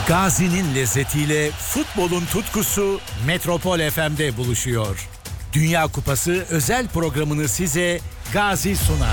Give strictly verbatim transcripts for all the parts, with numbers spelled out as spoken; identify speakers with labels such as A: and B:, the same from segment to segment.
A: Gazi'nin lezzetiyle futbolun tutkusu Metropol F M'de buluşuyor. Dünya Kupası özel programını size Gazi sunar.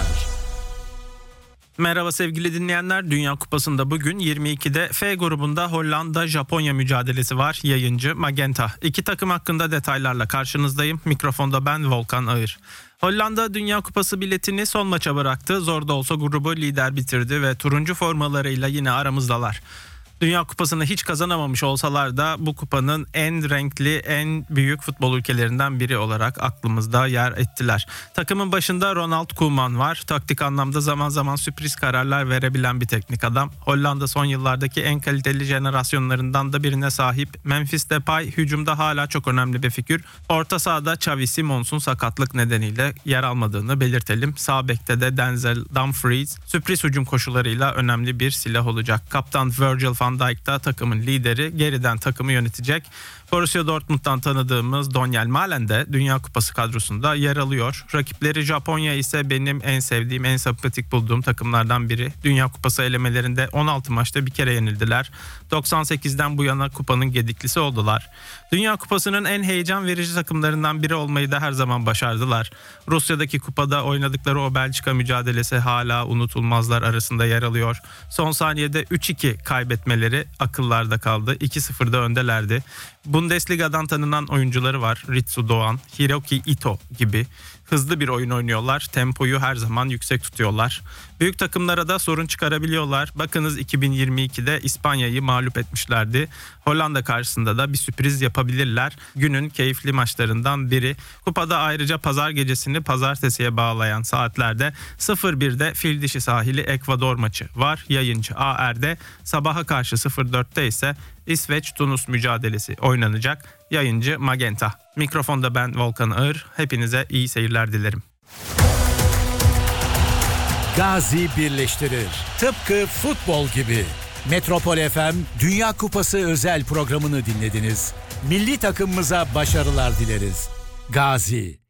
B: Merhaba sevgili dinleyenler. Dünya Kupası'nda bugün yirmi ikide F grubunda Hollanda-Japonya mücadelesi var. Yayıncı Magenta. İki takım hakkında detaylarla karşınızdayım. Mikrofonda ben Volkan Ağır. Hollanda Dünya Kupası biletini son maça bıraktı. Zor da olsa grubu lider bitirdi ve turuncu formalarıyla yine aramızdalar. Dünya Kupası'nı hiç kazanamamış olsalar da bu kupanın en renkli, en büyük futbol ülkelerinden biri olarak aklımızda yer ettiler. Takımın başında Ronald Koeman var. Taktik anlamda zaman zaman sürpriz kararlar verebilen bir teknik adam. Hollanda son yıllardaki en kaliteli jenerasyonlarından da birine sahip. Memphis Depay hücumda hala çok önemli bir figür. Orta sahada Xavi Simons'un sakatlık nedeniyle yer almadığını belirtelim. Sağ bekte de Denzel Dumfries sürpriz hücum koşularıyla önemli bir silah olacak. Kaptan Virgil van Van Dijk da takımın lideri, geriden takımı yönetecek. Borussia Dortmund'dan tanıdığımız Daniel Malen de Dünya Kupası kadrosunda yer alıyor. Rakipleri Japonya ise benim en sevdiğim, en sempatik bulduğum takımlardan biri. Dünya Kupası elemelerinde on altı maçta bir kere yenildiler. doksan sekizden bu yana kupanın gediklisi oldular. Dünya Kupası'nın en heyecan verici takımlarından biri olmayı da her zaman başardılar. Rusya'daki kupada oynadıkları o Belçika mücadelesi hala unutulmazlar arasında yer alıyor. Son saniyede üç iki kaybetmeleri akıllarda kaldı. iki sıfırda öndelerdi. Bundesliga'dan tanınan oyuncuları var. Ritsu Doğan, Hiroki Ito gibi. Hızlı bir oyun oynuyorlar. Tempoyu her zaman yüksek tutuyorlar. Büyük takımlara da sorun çıkarabiliyorlar. Bakınız iki bin yirmi ikide İspanya'yı mağlup etmişlerdi. Hollanda karşısında da bir sürpriz yapabilirler. Günün keyifli maçlarından biri. Kupada ayrıca pazar gecesini pazartesiye bağlayan saatlerde sıfır birde Fildişi sahili Ekvador maçı var. Yayıncı A R'de sabaha karşı sıfır dörtte ise İsveç-Tunus mücadelesi oynanacak. Yayıncı Magenta. Mikrofonda ben Volkan Ağır. Hepinize iyi seyirler dilerim.
A: Gazi birleştirir. Tıpkı futbol gibi. Metropol F M Dünya Kupası özel programını dinlediniz. Milli takımımıza başarılar dileriz. Gazi.